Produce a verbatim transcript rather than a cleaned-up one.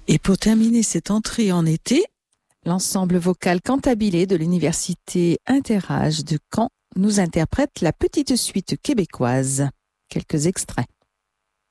Et pour terminer cette entrée en été, l'ensemble vocal cantabilé de l'Université Interage de Caen nous interprète la petite suite québécoise. Quelques extraits.